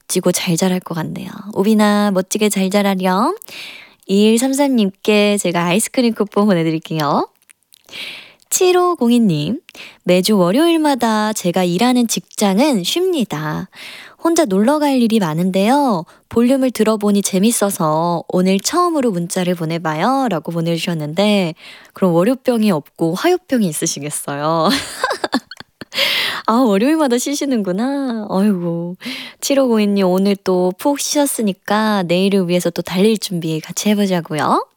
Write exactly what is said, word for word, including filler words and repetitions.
멋지고 잘 자랄 것 같네요. 우빈아, 멋지게 잘 자라렴. 이일삼삼님께 제가 아이스크림 쿠폰 보내드릴게요. 칠오공이님, 매주 월요일마다 제가 일하는 직장은 쉽니다. 혼자 놀러 갈 일이 많은데요. 볼륨을 들어보니 재밌어서 오늘 처음으로 문자를 보내봐요. 라고 보내주셨는데, 그럼 월요병이 없고 화요병이 있으시겠어요. 아, 월요일마다 쉬시는구나. 아이고. 칠오공이님 오늘 또 푹 쉬셨으니까 내일을 위해서 또 달릴 준비 같이 해보자고요.